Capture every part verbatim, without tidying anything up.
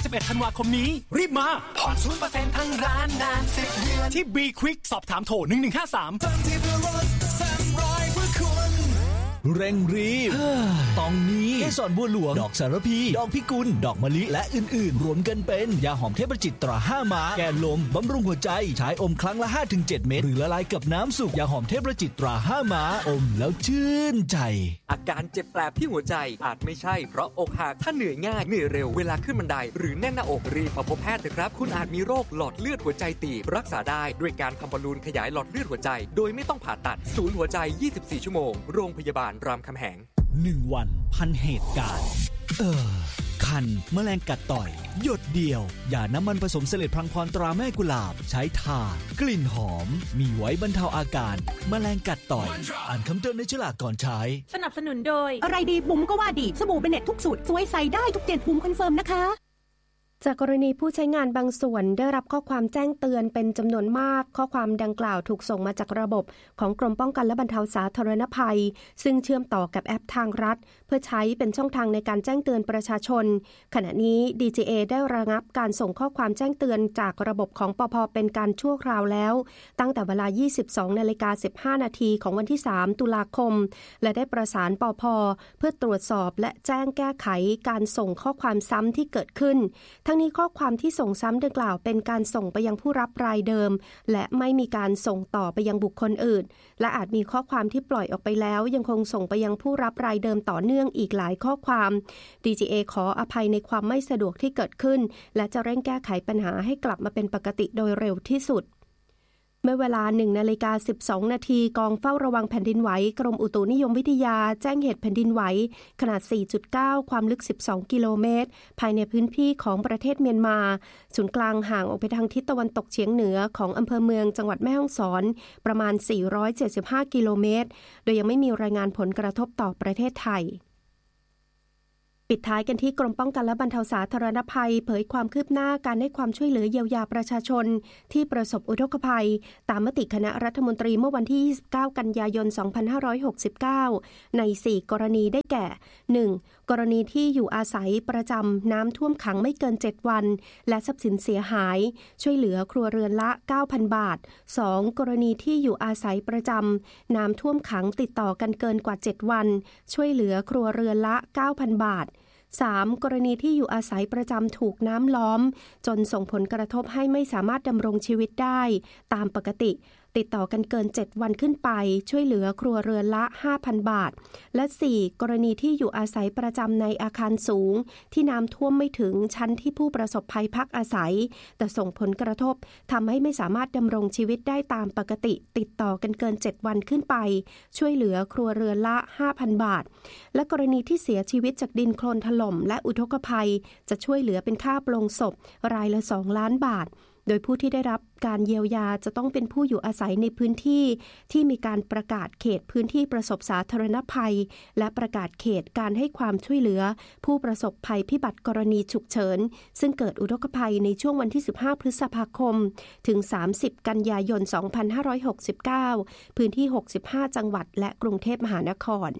บเอ็ดธันวาคมนี้รีบมาผ่อน ศูนย์เปอร์เซ็นต์ ทั้งร้านนานสิบเดือนที่ B Quick สอบถามโทรหนึ่งหนึ่งห้าสามเติมที่เพื่อลดสามร้อยเพื่อคุณเร่งรีบตองนี้เกสรบัวหลวงดอกสารพีดอกพิกุลดอกมะลิและอื่นๆรวมกันเป็นยาหอมเทพจิตตราห้าม้าแก้ลมบำรุงหัวใจใช้อมครั้งละ ห้าถึงเจ็ด เม็ดหรือละลายกับน้ำสุกยาหอมเทพจิตตราห้าม้าอมแล้วชื่นใจอาการเจ็บแปลบที่หัวใจอาจไม่ใช่เพราะอกหักถ้าเหนื่อยง่ายเหนื่อยเร็วเวลาขึ้นบันไดหรือแน่นหน้าอกรีบมาพบแพทย์เถอะครับคุณอาจมีโรคหลอดเลือดหัวใจตีบรักษาได้ด้วยการทำบอลลูนขยายหลอดเลือดหัวใจโดยไม่ต้องผ่าตัดศูนย์หัวใจยี่สิบสี่ชั่วโมงโรงพยาบาลรามคำแหงหนึ่งวันพันเหตุการณ์เออคันแมลงกัดต่อยหยดเดียวอย่าน้ำมันผสมเสลดพลังพรตราแม่กุหลาบใช้ทากลิ่นหอมมีไว้บรรเทาอาการแมลงกัดต่อยอ่านคำเตือนในฉลากก่อนใช้สนับสนุนโดยอะไรดีบุ๋มก็ว่าดีสบู่เบเน็ตทุกสูตรสวยใสได้ทุกเจ็ดบุ๋มคอนเฟิร์มนะคะจากกรณีผู้ใช้งานบางส่วนได้รับข้อความแจ้งเตือนเป็นจำนวนมากข้อความดังกล่าวถูกส่งมาจากระบบของกรมป้องกันและบรรเทาสาธารณภัยซึ่งเชื่อมต่อกับแอปทางรัฐเพื่อใช้เป็นช่องทางในการแจ้งเตือนประชาชนขณะนี้ ดี จี เอ ได้ระงับการส่งข้อความแจ้งเตือนจากระบบของปภ.เป็นการชั่วคราวแล้วตั้งแต่เวลา ยี่สิบสองนาฬิกาสิบห้านาทีของวันที่สามตุลาคมและได้ประสานปภ.เพื่อตรวจสอบและแจ้งแก้ไขการส่งข้อความซ้ำที่เกิดขึ้นทั้งนี้ข้อความที่ส่งซ้ำดังกล่าวเป็นการส่งไปยังผู้รับรายเดิมและไม่มีการส่งต่อไปยังบุคคลอื่นและอาจมีข้อความที่ปล่อยออกไปแล้วยังคงส่งไปยังผู้รับรายเดิมต่อเนื่องอีกหลายข้อความ ดี จี เอ ขออภัยในความไม่สะดวกที่เกิดขึ้นและจะเร่งแก้ไขปัญหาให้กลับมาเป็นปกติโดยเร็วที่สุดเมื่อเวลา หนึ่งนาฬิกาสิบสองนาทีกองเฝ้าระวังแผ่นดินไหวกรมอุตุนิยมวิทยาแจ้งเหตุแผ่นดินไหวขนาด สี่จุดเก้า ความลึกสิบสองกิโลเมตรภายในพื้นที่ของประเทศเมียนมาศูนย์กลางห่างออกไปทางทิศตะวันตกเฉียงเหนือของอำเภอเมืองจังหวัดแม่ฮ่องสอนประมาณสี่ร้อยเจ็ดสิบห้ากิโลเมตรโดยยังไม่มีรายงานผลกระทบต่อประเทศไทยปิดท้ายกันที่กรมป้องกันและบรรเทาสาธารณภัยเผยความคืบหน้าการให้ความช่วยเหลือเยียวยาประชาชนที่ประสบอุทกภัยตามมติคณะรัฐมนตรีเมื่อวันที่ยี่สิบเก้ากันยายนสองพันห้าร้อยหกสิบเก้าในสี่กรณีได้แก่ หนึ่ง กรณีที่อยู่อาศัยประจำน้ำท่วมขังไม่เกินเจ็ดวันและทรัพย์สินเสียหายช่วยเหลือครัวเรือนละ เก้าพัน บาท สอง กรณีที่อยู่อาศัยประจำน้ำท่วมขังติดต่อกันเกินกว่าเจ็ดวันช่วยเหลือครัวเรือนละ เก้าพัน บาทสาม กรณีที่อยู่อาศัยประจำถูกน้ำล้อมจนส่งผลกระทบให้ไม่สามารถดำรงชีวิตได้ตามปกติติดต่อกันเกินเจ็ดวันขึ้นไปช่วยเหลือครัวเรือนละ ห้าพัน บาทและสี่กรณีที่อยู่อาศัยประจำในอาคารสูงที่น้ำท่วมไม่ถึงชั้นที่ผู้ประสบภัยพักอาศัยแต่ส่งผลกระทบทำให้ไม่สามารถดำรงชีวิตได้ตามปกติติดต่อกันเกินเจ็ดวันขึ้นไปช่วยเหลือครัวเรือนละ ห้าพัน บาทและกรณีที่เสียชีวิตจากดินโคลนถล่มและอุทกภัยจะช่วยเหลือเป็นค่าปลงศพรายละสองล้านบาทโดยผู้ที่ได้รับการเยียวยาจะต้องเป็นผู้อยู่อาศัยในพื้นที่ที่มีการประกาศเขตพื้นที่ประสบสาธารณภัยและประกาศเขตการให้ความช่วยเหลือผู้ประสบภัยพิบัติกรณีฉุกเฉินซึ่งเกิดอุทกภัยในช่วงวันที่สิบห้าพฤษภาคมถึงสามสิบกันยายนสองพันห้าร้อยหกสิบเก้าพื้นที่หกสิบห้าจังหวัดและกรุงเทพมหานคร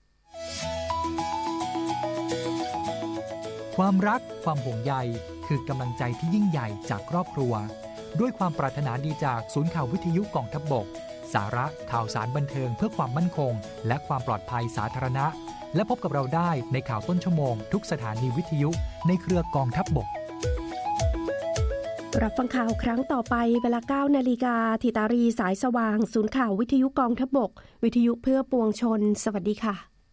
ความรักความห่วงใยคือกำลังใจที่ยิ่งใหญ่จากครอบครัวด้วยความปรารถนาดีจากศูนย์ข่าววิทยุกองทัพบกสาระข่าวสารบันเทิงเพื่อความมั่นคงและความปลอดภัยสาธารณะและพบกับเราได้ในข่าวต้นชั่วโมงทุกสถานีวิทยุในเครือกองทัพบกรับฟังข่าวครั้งต่อไปเวลา เก้านาฬิกา ธิตารีสายสว่างศูนย์ข่าววิทยุกองทัพบกวิทยุเพื่อปวงชนสวัสดีค่ะ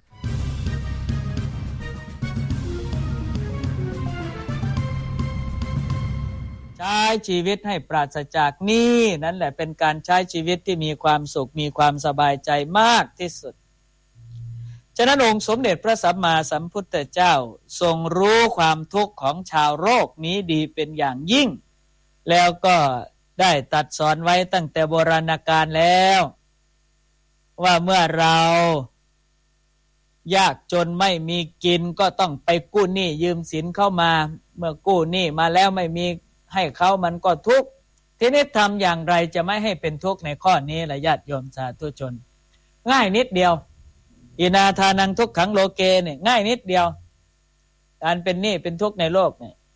ใช้ชีวิตให้ปราศจากหนี้นั่นแหละเป็นการใช้ชีวิตที่มีความสุขมีความสบายใจมากที่สุดฉะนั้นองค์สมเด็จพระสัมมาสัมพุทธเจ้าทรงรู้ความทุกข์ของชาวโลกนี้ดีเป็นอย่างยิ่งแล้วก็ได้ตรัสสอนไว้ตั้งแต่โบราณกาลแล้วว่าเมื่อเรายากจนไม่มีกินก็ต้องไปกู้หนี้ยืมสินเข้ามาเมื่อกู้หนี้มาแล้วไม่มีให้เขามันก็ทุกข์ทีนี้ทำอย่างไรจะไม่ให้เป็นทุกข์ในข้อนี้ล่ะญาติโยมสาธุชนง่ายนิดเดียวอินาทานังทุกขังโลเกเนี่ยง่ายนิดเดียวการเป็นหนี้เป็นทุกข์ในโลกเนี่ย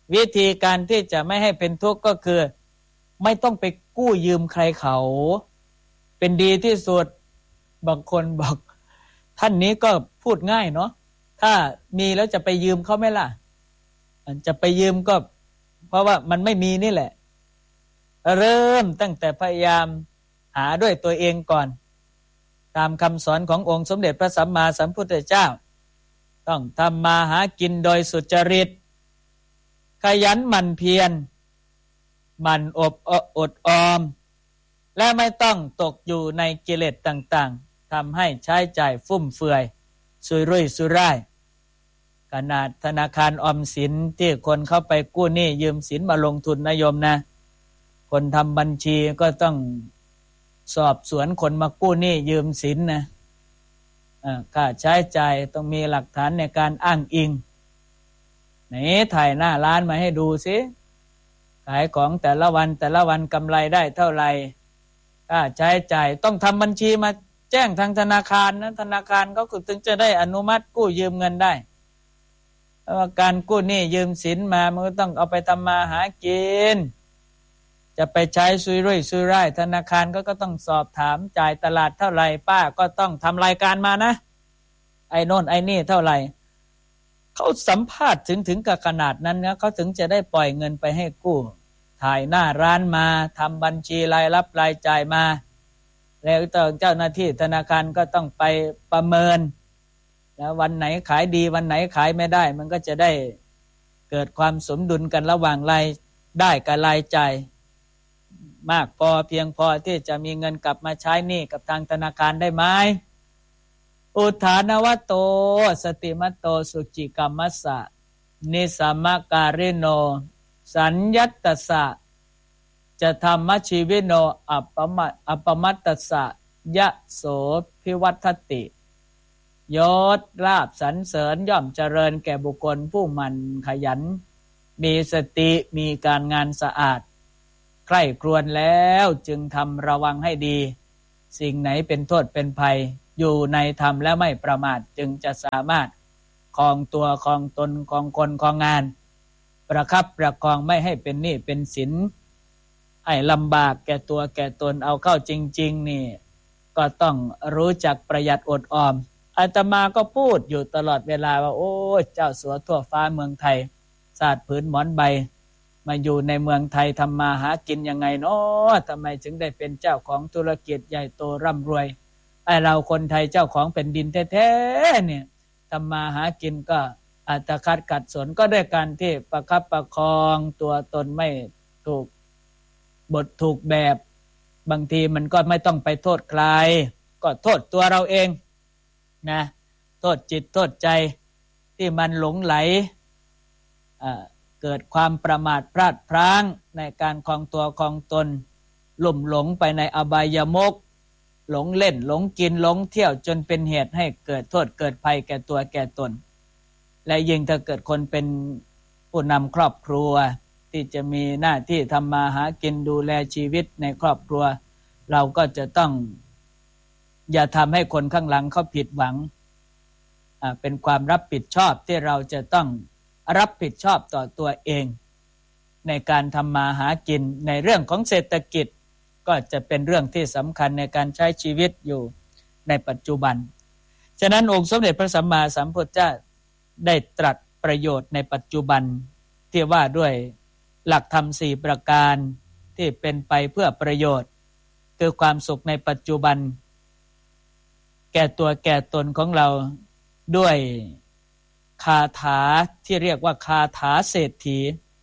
วิธีการที่จะไม่ให้เป็นทุกข์ก็คือไม่ต้องไปกู้ยืมใครเขาเป็นดีที่สุดบางคนบอกท่านนี้ก็พูดง่ายเนาะถ้ามีแล้วจะไปยืมเขาไหมล่ะจะไปยืมก็เพราะว่ามันไม่มีนี่แหละเริ่มตั้งแต่พยายามหาด้วยตัวเองก่อนตามคำสอนขององค์สมเด็จพระสัมมาสัมพุทธเจ้าต้องทำมาหากินโดยสุจริตขยันหมั่นเพียรหมั่นอบอดออมและไม่ต้องตกอยู่ในกิเลสต่างๆทำให้ใช้จ่ายฟุ่มเฟือยสุรุ่ยสุร่ายขนาดธนาคารออมสินที่คนเข้าไปกู้หนี้ยืมสินมาลงทุนนะโยมนะคนทำบัญชีก็ต้องสอบสวนคนมากู้หนี้ยืมสินนะค่าใช้จ่ายต้องมีหลักฐานในการอ้างอิงไหนถ่ายหน้าร้านมาให้ดูสิขายของแต่ละวันแต่ละวันกำไรได้เท่าไหร่ค่าใช้จ่ายต้องทำบัญชีมาแจ้งทางธนาคารนะธนาคารก็ถึงจะได้อนุมัติกู้ยืมเงินได้เพราะว่าการกู้หนี้ยืมสินมามันก็ต้องเอาไปทำมาหากินจะไปใช้ซุยรุ่ยซุยร่ายธนาคารก็ก็ต้องสอบถามจ่ายตลาดเท่าไหร่ป้าก็ต้องทำรายการมานะไอ้โน่นไอ้นี่เท่าไหร่เขาสัมภาษณ์ถึงถึงกับขนาดนั้นนะเขาถึงจะได้ปล่อยเงินไปให้กู้ถ่ายหน้าร้านมาทำบัญชีรายรับรายจ่ายมาแล้วเจ้าหน้าที่ธนาคารก็ต้องไปประเมินแล้ววันไหนขายดีวันไหนขายไม่ได้มันก็จะได้เกิดความสมดุลกันระหว่างรายได้กับรายจ่ายมากพอเพียงพอที่จะมีเงินกลับมาใช้หนี้กับทางธนาคารได้ไหมอุทานวโตสติมัตโตสุจิกัมมัสสะนิสัมมการิโนสัญญัตตัสสะจะธรรมชีวิโนอัปปมัตอัปปมัตตัสสะยะโสภิวัฏติยศลาภสรรเสริญย่อมเจริญแก่บุคคลผู้หมั่นขยันมีสติมีการงานสะอาดใคร่ครวญแล้วจึงทำระวังให้ดีสิ่งไหนเป็นโทษเป็นภัยอยู่ในธรรมและไม่ประมาทจึงจะสามารถครองตัวครองตนครองคนครองงานประคับประคองไม่ให้เป็นหนี้เป็นสินให้ลำบากแก่ตัวแก่ตนเอาเข้าจริงๆนี่ก็ต้องรู้จักประหยัดอดออมอาตมาก็พูดอยู่ตลอดเวลาว่าโอ้เจ้าสัวทั่วฟ้าเมืองไทยศาสตร์ผืนหมอนใบมาอยู่ในเมืองไทยทำมาหากินยังไงเนาะทำไมถึงได้เป็นเจ้าของธุรกิจใหญ่โตร่ำรวยไอเราคนไทยเจ้าของแผ่นดินแท้ๆเนี่ยทำมาหากินก็อัตคัดขัดสนก็ด้วยการที่ประคับประคองตัวตนไม่ถูกบทถูกแบบบางทีมันก็ไม่ต้องไปโทษใครก็โทษตัวเราเองนะโทษจิตโทษใจที่มันหลงไหลอ่าเกิดความประมาทพลาดพลั้งในการครองตัวครองตนลุ่มหลงไปในอบายมุขหลงเล่นหลงกินหลงเที่ยวจนเป็นเหตุให้เกิดโทษเกิดภัยแก่ตัวแก่ตนและยิ่งถ้าเกิดคนเป็นผู้นำครอบครัวที่จะมีหน้าที่ทำมาหากินดูแลชีวิตในครอบครัวเราก็จะต้องอย่าทำให้คนข้างหลังเขาผิดหวังอ่าเป็นความรับผิดชอบที่เราจะต้องรับผิดชอบต่อตัวเองในการทำมาหากินในเรื่องของเศรษฐกิจก็จะเป็นเรื่องที่สำคัญในการใช้ชีวิตอยู่ในปัจจุบันฉะนั้นองค์สมเด็จพระสัมมาสัมพุทธเจ้าได้ตรัสประโยชน์ในปัจจุบันที่ว่าด้วยหลักธรรมสี่ประการที่เป็นไปเพื่อประโยชน์คือความสุขในปัจจุบันแก่ตัวแก่ตนของเราด้วยคาถาที่เรียกว่าคาถาเศรษฐี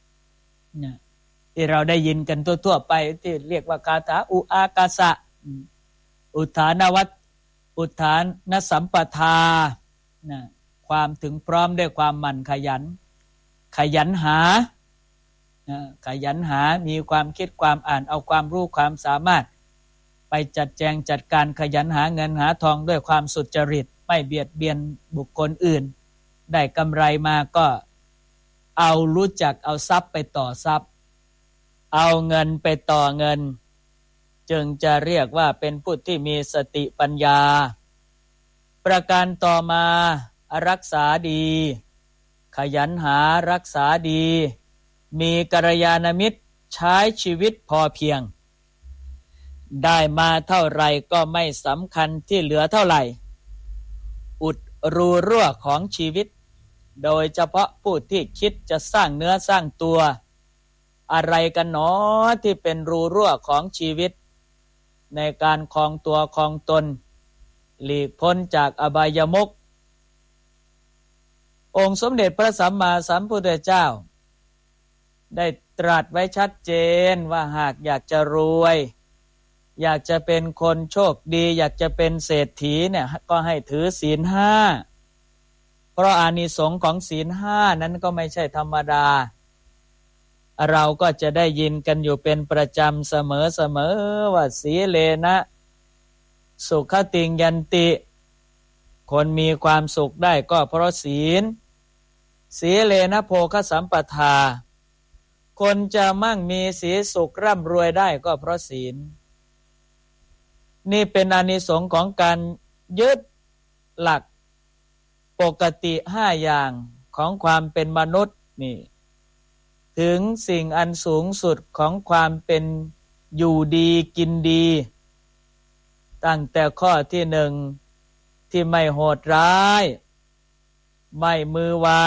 ที่เราได้ยินกันทั่วๆไปที่เรียกว่าคาถาอุอากาสะอุทานวัตอุทานสัมปทานะความถึงพร้อมด้วยความหมั่นขยันขยันหาขยันหามีความคิดความอ่านเอาความรู้ความสามารถไปจัดแจงจัดการขยันหาเงินหาทองด้วยความสุจริตไม่เบียดเบียนบุคคลอื่นได้กำไรมาก็เอารู้จักเอาทรัพย์ไปต่อทรัพย์เอาเงินไปต่อเงินจึงจะเรียกว่าเป็นผู้ที่มีสติปัญญาประการต่อมารักษาดีขยันหารักษาดีมีกัลยาณมิตรใช้ชีวิตพอเพียงได้มาเท่าไรก็ไม่สำคัญที่เหลือเท่าไหร่อุดรูรั่วของชีวิตโดยเฉพาะผู้ที่คิดจะสร้างเนื้อสร้างตัวอะไรกันหนอที่เป็นรูรั่วของชีวิตในการครองตัวครองตนหลีกพ้นจากอบายมุของค์สมเด็จพระสัมมาสัมพุทธเจ้าได้ตรัสไว้ชัดเจนว่าหากอยากจะรวยอยากจะเป็นคนโชคดีอยากจะเป็นเศรษฐีเนี่ยก็ให้ถือศีลห้าเพราะอานิสงส์ของศีลห้านั้นก็ไม่ใช่ธรรมดาเราก็จะได้ยินกันอยู่เป็นประจำเสมอๆว่าสีเลนะสุขติงยันติคนมีความสุขได้ก็เพราะศีลสีเลนะโภคสัมปทาคนจะมั่งมีสีสุขร่ำรวยได้ก็เพราะศีลนี่เป็นอานิสงส์ของการยึดหลักปกติห้าอย่างของความเป็นมนุษย์นี่ถึงสิ่งอันสูงสุดของความเป็นอยู่ดีกินดีตั้งแต่ข้อที่หนึ่งที่ไม่โหดร้ายไม่มือไว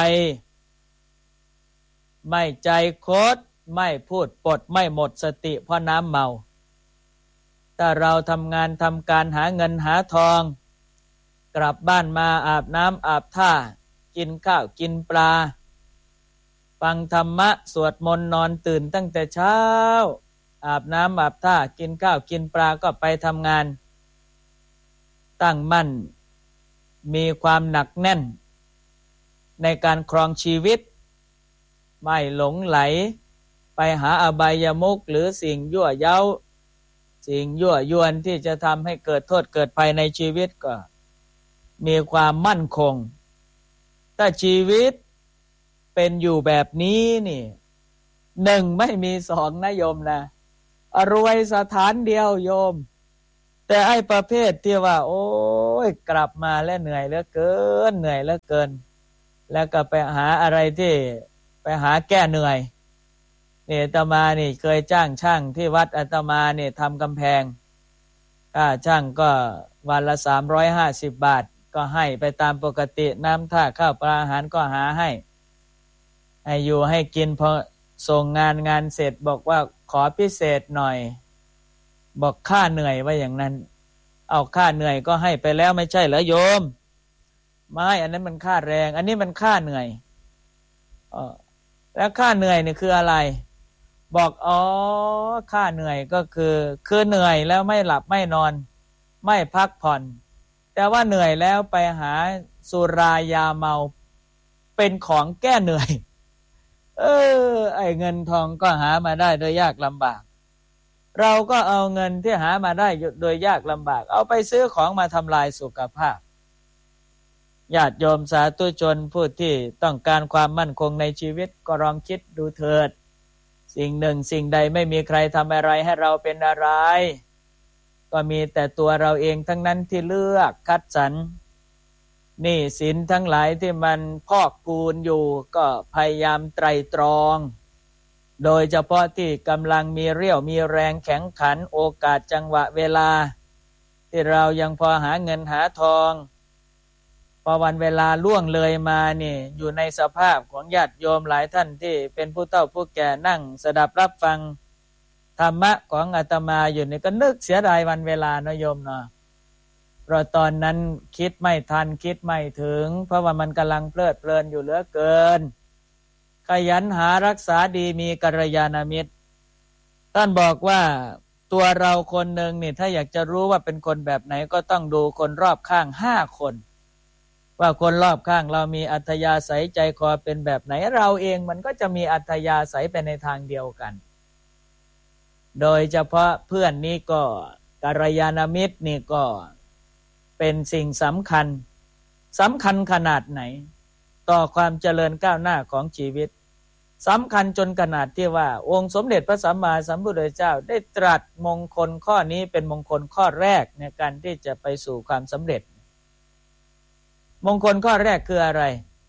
ไม่ใจคดไม่พูดปดไม่หมดสติเพราะน้ำเมาถ้าเราทำงานทำการหาเงินหาทองกลับบ้านมาอาบน้ำอาบท่ากินข้าวกินปลาฟังธรรมะสวดมนต์นอนตื่นตั้งแต่เช้าอาบน้ำอาบท่ากินข้าวกินปลาก็ไปทำงานตั้งมั่นมีความหนักแน่นในการครองชีวิตไม่หลงไหลไปหาอบายมุขหรือสิ่งยั่วเย้าสิ่งยั่วยวนที่จะทำให้เกิดโทษเกิดภัยในชีวิตก็มีความมั่นคงถ้าชีวิตเป็นอยู่แบบนี้นี่หนึ่งไม่มีสองนะโยมนะรวยสถานเดียวโยมแต่ไอ้ประเภทที่ว่าโอ้ยกลับมาแล้วเหนื่อยเหลือเกินเหนื่อยเหลือเกินแล้วก็ไปหาอะไรที่ไปหาแก้เหนื่อยนี่อาตมานี่เคยจ้างช่างที่วัดอาตมานี่ทำกำแพงค่าช่างก็วันละสามร้อยห้าสิบบาทก็ให้ไปตามปกติน้ำท่าข้าวปลาอาหารก็หาให้ให้อยู่ให้กินพอส่งงานงานเสร็จบอกว่าขอพิเศษหน่อยบอกค่าเหนื่อยว่าอย่างนั้นเอาค่าเหนื่อยก็ให้ไปแล้วไม่ใช่เหรอโยมไม่อันนั้นมันค่าแรงอันนี้มันค่าเหนื่อยอ๋อแล้วค่าเหนื่อยนี่คืออะไรบอกอ๋อค่าเหนื่อยก็คือคือเหนื่อยแล้วไม่หลับไม่นอนไม่พักผ่อนแต่ว่าเหนื่อยแล้วไปหาสุรายาเมาเป็นของแก้เหนื่อยเออไอ้เงินทองก็หามาได้โดยยากลำบากเราก็เอาเงินที่หามาได้โดยยากลำบากเอาไปซื้อของมาทำลายสุขภาพญาติโยมสาธุชนผู้ที่ต้องการความมั่นคงในชีวิตก็ลองคิดดูเถิดสิ่งหนึ่งสิ่งใดไม่มีใครทำอะไรให้เราเป็นอะไรก็มีแต่ตัวเราเองทั้งนั้นที่เลือกคัดสรรหนี้สินทั้งหลายที่มันพอกพูนอยู่ก็พยายามไตร่ตรองโดยเฉพาะที่กำลังมีเรี่ยวมีแรงแข็งขันโอกาสจังหวะเวลาที่เรายังพอหาเงินหาทองพอวันเวลาล่วงเลยมานี่อยู่ในสภาพของญาติโยมหลายท่านที่เป็นผู้เฒ่าผู้แก่นั่งสดับรับฟังธรรมะของอาตมาอยู่นี่ก็นึกเสียดายวันเวลานะโยมเนาะเพราะตอนนั้นคิดไม่ทันคิดไม่ถึงเพราะว่ามันกำลังเพลิดเพลินอยู่เหลือเกินขยันหารักษาดีมีกัลยาณมิตรท่านบอกว่าตัวเราคนหนึ่งนี่ถ้าอยากจะรู้ว่าเป็นคนแบบไหนก็ต้องดูคนรอบข้างห้าคนว่าคนรอบข้างเรามีอัธยาศัยใจคอเป็นแบบไหนเราเองมันก็จะมีอัธยาศัยไปในทางเดียวกันโดยเฉพาะเพื่อนนี่ก็กัลยาณมิตรนี่ก็เป็นสิ่งสำคัญสำคัญขนาดไหนต่อความเจริญก้าวหน้าของชีวิตสำคัญจนขนาดที่ว่าองค์สมเด็จพระสัมมาสัมพุทธเจ้าได้ตรัสมงคลข้อนี้เป็นมงคลข้อแรกในการที่จะไปสู่ความสำเร็จมงคลข้อแรกคืออะไร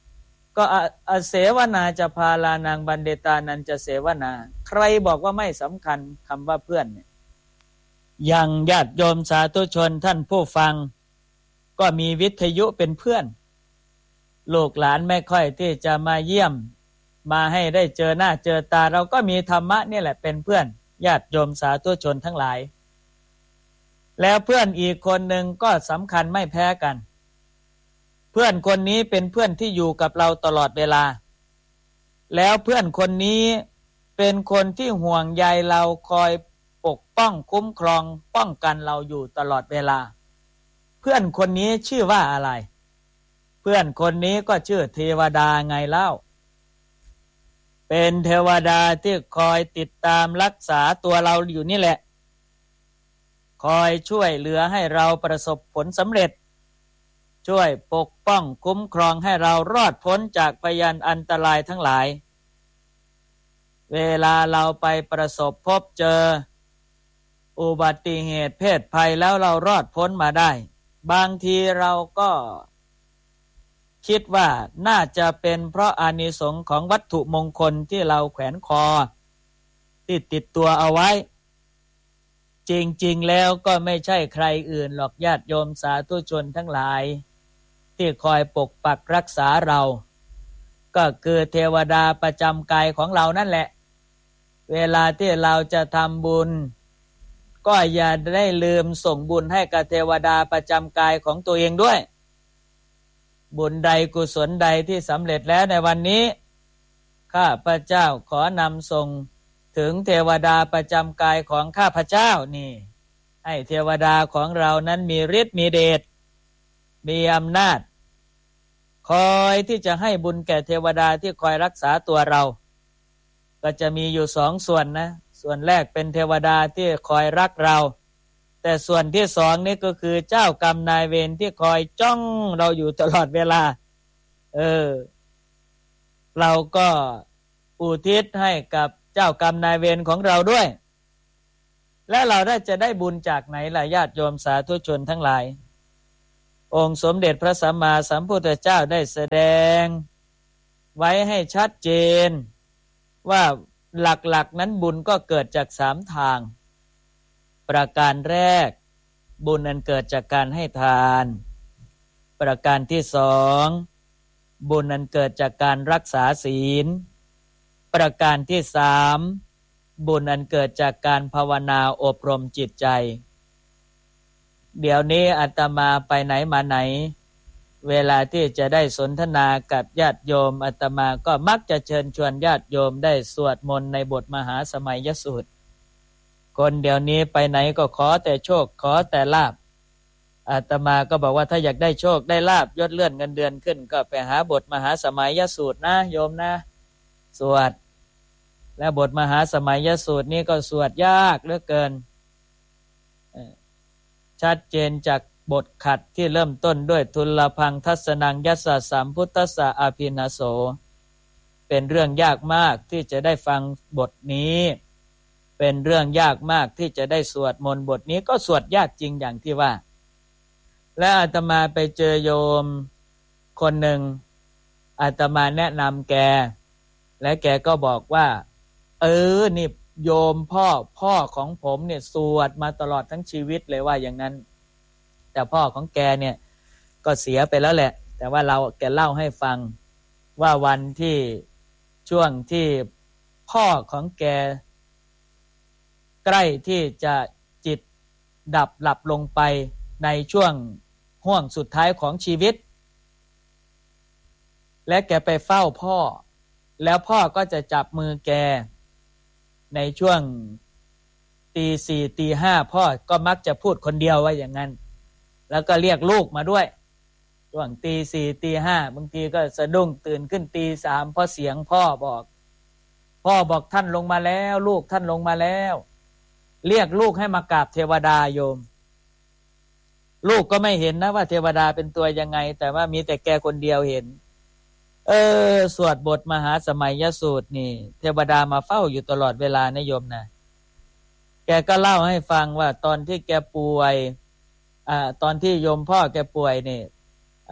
ก็อเสวนาจะพาลานางบันเดตานันจะเสวนาใครบอกว่าไม่สำคัญคำว่าเพื่อนเนี่ยยังญาติโยมสาธุชนท่านผู้ฟังก็มีวิทยุเป็นเพื่อนลูกหลานไม่ค่อยที่จะมาเยี่ยมมาให้ได้เจอหน้าเจอตาเราก็มีธรรมะนี่แหละเป็นเพื่อนญาติโยมสาธุชนทั้งหลายแล้วเพื่อนอีกคนหนึ่งก็สำคัญไม่แพ้กันเพื่อนคนนี้เป็นเพื่อนที่อยู่กับเราตลอดเวลาแล้วเพื่อนคนนี้เป็นคนที่ห่วงใยเราคอยปกป้องคุ้มครองป้องกันเราอยู่ตลอดเวลาเพื่อนคนนี้ชื่อว่าอะไรเพื่อนคนนี้ก็ชื่อเทวดาไงเล่าเป็นเทวดาที่คอยติดตามรักษาตัวเราอยู่นี่แหละคอยช่วยเหลือให้เราประสบผลสำเร็จช่วยปกป้องคุ้มครองให้เรารอดพ้นจากพยานอันตรายทั้งหลายเวลาเราไปประสบพบเจออุบัติเหตุเพศภัยแล้วเรารอดพ้นมาได้บางทีเราก็คิดว่าน่าจะเป็นเพราะอานิสงส์ของวัตถุมงคลที่เราแขวนคอที่ติดตัวเอาไว้จริงๆแล้วก็ไม่ใช่ใครอื่นหรอกญาติโยมสาธุชนทั้งหลายที่คอยปกปักรักษาเราก็คือเทวดาประจำกายของเรานั่นแหละเวลาที่เราจะทำบุญก็อย่าได้ลืมส่งบุญให้กับเทวดาประจำกายของตัวเองด้วยบุญใดกุศลใดที่สำเร็จแล้วในวันนี้ข้าพเจ้าขอนำส่งถึงเทวดาประจำกายของข้าพเจ้านี่ให้เทวดาของเรานั้นมีฤทธิ์มีเดชมีอำนาจคอยที่จะให้บุญแก่เทวดาที่คอยรักษาตัวเราก็จะมีอยู่สองส่วนนะส่วนแรกเป็นเทวดาที่คอยรักเราแต่ส่วนที่สองนี่ก็คือเจ้ากรรมนายเวรที่คอยจ้องเราอยู่ตลอดเวลาเออเราก็อุทิศให้กับเจ้ากรรมนายเวรของเราด้วยและเราได้จะได้บุญจากไหนล่ะญาติโยมสาธุชนทั้งหลายองค์สมเด็จพระสัมมาสัมพุทธเจ้าได้แสดงไว้ให้ชัดเจนว่าหลักๆนั้นบุญก็เกิดจากสามทางประการแรกบุญนั้นเกิดจากการให้ทานประการที่สองบุญนั้นเกิดจากการรักษาศีลประการที่สามบุญอันเกิดจากการภาวนาอบรมจิตใจเดี๋ยวนี้อาตมาไปไหนมาไหนเวลาที่จะได้สนทนากับญาติโยมอาตมาก็มักจะเชิญชวนญาติโยมได้สวดมนต์ในบทมหาสมัยยสูตรคนเดี๋ยวนี้ไปไหนก็ขอแต่โชคขอแต่ลาภอาตมาก็บอกว่าถ้าอยากได้โชคได้ลาภยศเลื่อนเงินเดือนขึ้นก็ไปหาบทมหาสมัยยสูตรนะโยมนะสวดและบทมหาสมัยยสูตรนี้ก็สวดยากเหลือเกินชัดเจนจากบทขัดที่เริ่มต้นด้วยทุลพังทัสนังยัสสะสัมพุทธัสสะอาภินาโสเป็นเรื่องยากมากที่จะได้ฟังบทนี้เป็นเรื่องยากมากที่จะได้สวดมนต์บทนี้ก็สวดยากจริงอย่างที่ว่าและอาตมาไปเจอโยมคนหนึ่งอาตมาแนะนำแกและแกก็บอกว่าเออนี่โยมพ่อพ่อของผมเนี่ยสวดมาตลอดทั้งชีวิตเลยว่าอย่างนั้นแต่พ่อของแกเนี่ยก็เสียไปแล้วแหละแต่ว่าเราแกเล่าให้ฟังว่าวันที่ช่วงที่พ่อของแกใกล้ที่จะจิตดับหลับลงไปในช่วงห่วงสุดท้ายของชีวิตและแกไปเฝ้าพ่อแล้วพ่อก็จะจับมือแกในช่วงตีสี่ตีห้าพ่อก็มักจะพูดคนเดียวว่าอย่างนั้นแล้วก็เรียกลูกมาด้วยช่วงตีสี่ตีห้าบางทีก็สะดุ้งตื่นขึ้นตีสามเพราะเสียงพ่อบอกพ่อบอกท่านลงมาแล้วลูกท่านลงมาแล้วเรียกลูกให้มากราบเทวดาโยมลูกก็ไม่เห็นนะว่าเทวดาเป็นตัวยังไงแต่ว่ามีแต่แกคนเดียวเห็นเออสวดบทมหาสมัยยสูตรนี่เทวดามาเฝ้าอยู่ตลอดเวลานะโยมนะแกก็เล่าให้ฟังว่าตอนที่แกป่วยอ่าตอนที่โยมพ่อแกป่วยนี่อ่า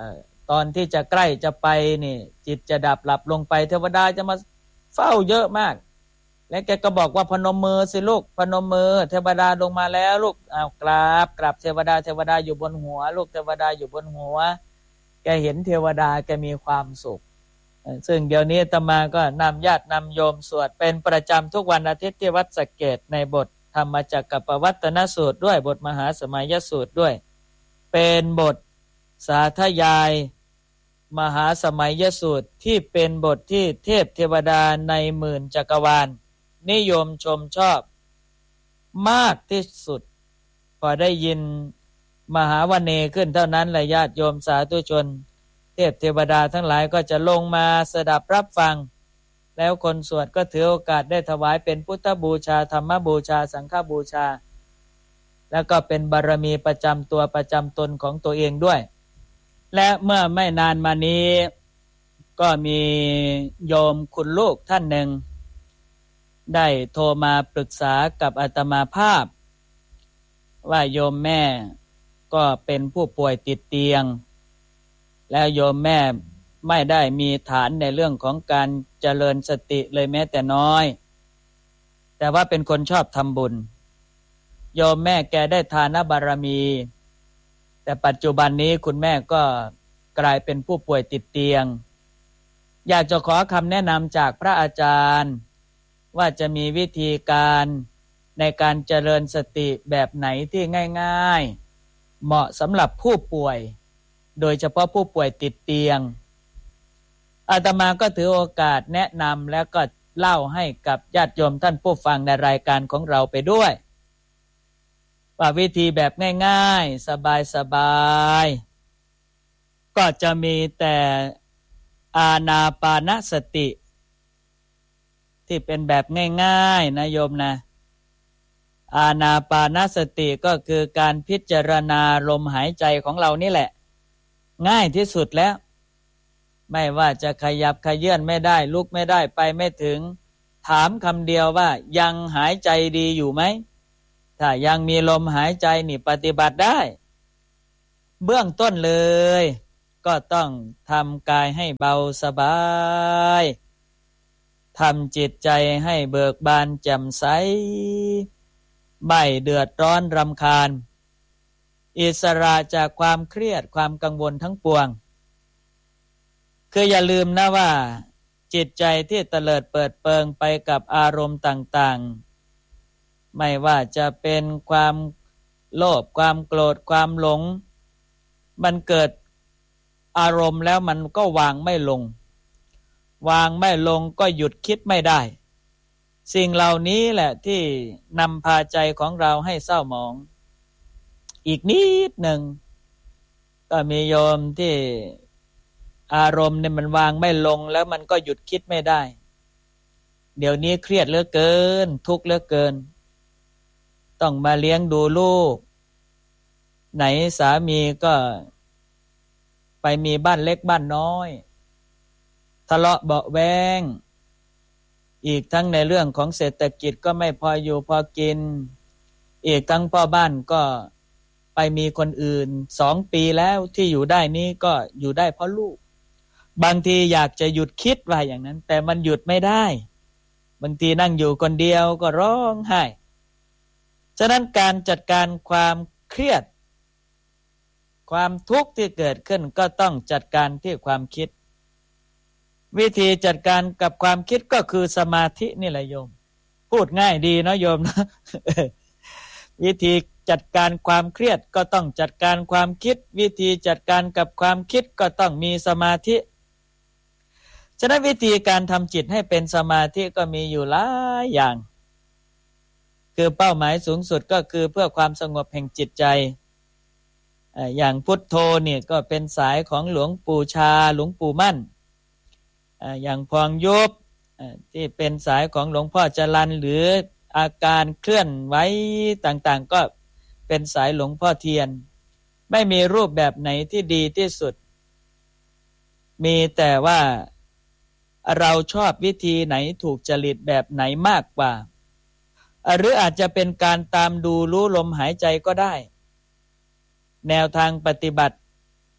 ตอนที่จะใกล้จะไปนี่จิตจะดับหลับลงไปเทวดาจะมาเฝ้าเยอะมากและแกก็บอกว่าพนมมือสิลูกพนมมือเทวดาลงมาแล้วลูกอ้าวกราบกราบเทวดาเทวดาอยู่บนหัวลูกเทวดาอยู่บนหัวแกเห็นเทวดาแกมีความสุขซึ่งเดี๋ยวนี้อาตมาก็นำญาตินำโยมสวดเป็นประจำทุกวันอาทิตย์ที่วัดสะเกษในบทธรรมจักรปวัตตนสูตรด้วยบทมหาสมัยสูตรด้วยเป็นบทสาธยายมหาสมัยสูตรที่เป็นบทที่เทพเทวดาในหมื่นจักรวาลนิยมชมชอบมากที่สุดพอได้ยินมหาวเนขึ้นเท่านั้นแหละญาติโยมสาธุชนเทพเทวดาทั้งหลายก็จะลงมาสดับรับฟังแล้วคนสวดก็ถือโอกาสได้ถวายเป็นพุทธบูชาธรรมบูชาสังฆบูชาแล้วก็เป็นบารมีประจำตัวประจำตนของตัวเองด้วยและเมื่อไม่นานมานี้ก็มีโยมคุณลูกท่านหนึ่งได้โทรมาปรึกษากับอาตมาภาพว่าโยมแม่ก็เป็นผู้ป่วยติดเตียงแล้วโยมแม่ไม่ได้มีฐานในเรื่องของการเจริญสติเลยแม้แต่น้อยแต่ว่าเป็นคนชอบทำบุญโยมแม่แกได้ทานบารมีแต่ปัจจุบันนี้คุณแม่ก็กลายเป็นผู้ป่วยติดเตียงอยากจะขอคำแนะนำจากพระอาจารย์ว่าจะมีวิธีการในการเจริญสติแบบไหนที่ง่ายๆเหมาะสำหรับผู้ป่วยโดยเฉพาะผู้ป่วยติดเตียงอาตมาก็ถือโอกาสแนะนำแล้วก็เล่าให้กับญาติโยมท่านผู้ฟังในรายการของเราไปด้วยว่าวิธีแบบง่ายๆสบายๆก็จะมีแต่อานาปานสติที่เป็นแบบง่ายๆนะโยมนะอานาปานสติก็คือการพิจารณาลมหายใจของเรานี่แหละง่ายที่สุดแล้วไม่ว่าจะขยับขยื่นไม่ได้ลุกไม่ได้ไปไม่ถึงถามคำเดียวว่ายังหายใจดีอยู่ไหมถ้ายังมีลมหายใจนี่ปฏิบัติได้เบื้องต้นเลยก็ต้องทำกายให้เบาสบายทำจิตใจให้เบิกบานแจ่มใสไม่เดือดร้อนรำคาญอิสระจากความเครียดความกังวลทั้งปวงคืออย่าลืมนะว่าจิตใจที่เตลิดเปิดเปิงไปกับอารมณ์ต่างๆไม่ว่าจะเป็นความโลภความโกรธความหลงมันเกิดอารมณ์แล้วมันก็วางไม่ลงวางไม่ลงก็หยุดคิดไม่ได้สิ่งเหล่านี้แหละที่นำพาใจของเราให้เศร้าหมองอีกนิดหนึ่งก็มีโยมที่อารมณ์เนี่ยมันวางไม่ลงแล้วมันก็หยุดคิดไม่ได้เดี๋ยวนี้เครียดเหลือเกินทุกข์เหลือเกินต้องมาเลี้ยงดูลูกไหนสามีก็ไปมีบ้านเล็กบ้านน้อยทะเลาะเบาะแว้งอีกทั้งในเรื่องของเศรษฐกิจก็ไม่พออยู่พอกินอีกทั้งพ่อบ้านก็ไปมีคนอื่นสองปีแล้วที่อยู่ได้นี้ก็อยู่ได้เพราะลูกบางทีอยากจะหยุดคิดว่าอย่างนั้นแต่มันหยุดไม่ได้บางทีนั่งอยู่คนเดียวก็ร้องไห้ฉะนั้นการจัดการความเครียดความทุกข์ที่เกิดขึ้นก็ต้องจัดการที่ความคิดวิธีจัดการกับความคิดก็คือสมาธินี่แหละโยมพูดง่ายดีเนาะโยมนะ วิธีจัดการความเครียดก็ต้องจัดการความคิดวิธีจัดการกับความคิดก็ต้องมีสมาธิฉะนั้นวิธีการทำจิตให้เป็นสมาธิก็มีอยู่หลายอย่างคือเป้าหมายสูงสุดก็คือเพื่อความสงบแห่งจิตใจอย่างพุทโธเนี่ยก็เป็นสายของหลวงปู่ชาหลวงปู่มั่นอย่างพองยุบที่เป็นสายของหลวงพ่อจรัญหรืออาการเคลื่อนไหวต่างๆก็เป็นสายหลวงพ่อเทียนไม่มีรูปแบบไหนที่ดีที่สุดมีแต่ว่าเราชอบวิธีไหนถูกจริตแบบไหนมากกว่าหรืออาจจะเป็นการตามดูรู้ลมหายใจก็ได้แนวทางปฏิบัติ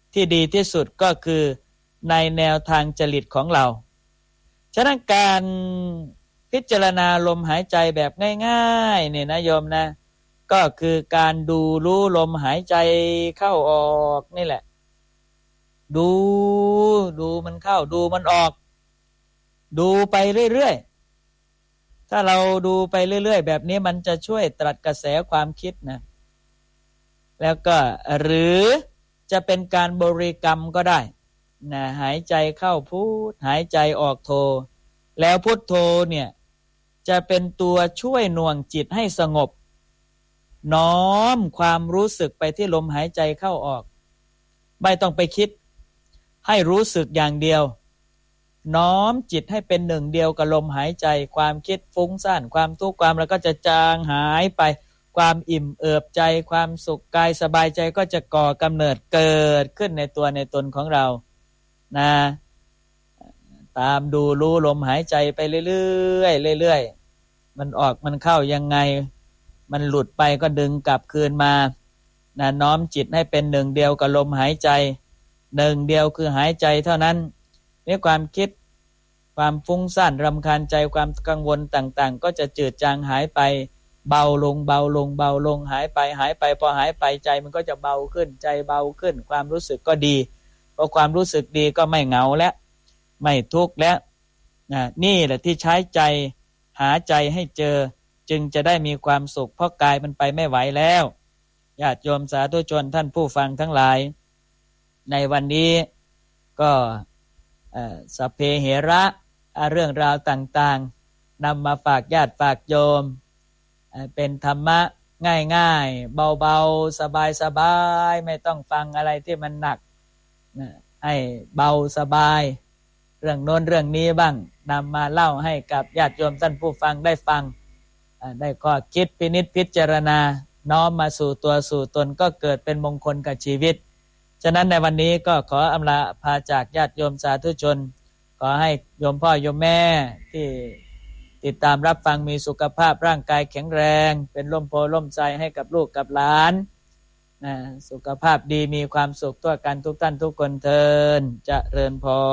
ที่ดีที่สุดก็คือในแนวทางจริตของเราฉะนั้นการพิจารณาลมหายใจแบบง่ายๆเนี่ยนะโยมนะก็คือการดูรู้ลมหายใจเข้าออกนี่แหละดูดูมันเข้าดูมันออกดูไปเรื่อยๆถ้าเราดูไปเรื่อยๆแบบนี้มันจะช่วยตรัสกระแสความคิดนะแล้วก็หรือจะเป็นการบริกรรมก็ได้นะหายใจเข้าพุทหายใจออกโทแล้วพุทโธเนี่ยจะเป็นตัวช่วยหน่วงจิตให้สงบน้อมความรู้สึกไปที่ลมหายใจเข้าออกไม่ต้องไปคิดให้รู้สึกอย่างเดียวน้อมจิตให้เป็นหนึ่งเดียวกับลมหายใจความคิดฟุ้งซ่านความทุกข์ความแล้วก็จะจางหายไปความอิ่มเอิบใจความสุขกายสบายใจก็จะก่อกำเนิดเกิดขึ้นในตัวในตนของเรานะตามดูรู้ลมหายใจไปเรื่อยๆเรื่อยๆมันออกมันเข้ายังไงมันหลุดไปก็ดึงกลับคืนมานะน้อมจิตให้เป็นหนึ่งเดียวกับลมหายใจหนึ่งเดียวคือหายใจเท่านั้นนี่ความคิดความฟุ้งซ่านรำคาญใจความกังวลต่างๆก็จะจืดจางหายไปเบาลงเบาลงเบาลงหายไปหายไปพอหายไปใจมันก็จะเบาขึ้นใจเบาขึ้นความรู้สึกก็ดีพอความรู้สึกดีก็ไม่เหงาและไม่ทุกข์แล้วนะนี่แหละที่ใช้ใจหาใจให้เจอจึงจะได้มีความสุขเพราะกายมันไปไม่ไหวแล้วญาติโยมสาธุชนท่านผู้ฟังทั้งหลายในวันนี้ก็สัพเพเหระเรื่องราวต่างๆนำมาฝากญาติฝากโยมเป็นธรรมะง่ายๆเบาๆสบายๆไม่ต้องฟังอะไรที่มันหนักให้เบาสบายเรื่องโน้นเรื่องนี้บ้างนำมาเล่าให้กับญาติโยมท่านผู้ฟังได้ฟังได้ข้อคิดพินิจพิจารณาน้อมมาสู่ตัวสู่ตนก็เกิดเป็นมงคลกับชีวิตฉะนั้นในวันนี้ก็ขออำลาพาจากญาติโยมสาธุชนขอให้โยมพ่อโยมแม่ที่ติดตามรับฟังมีสุขภาพร่างกายแข็งแรงเป็นร่มโพล่มไทรให้กับลูกกับหลานนะสุขภาพดีมีความสุขทั่วกันทุกท่านทุกคนเทอญเจริญพร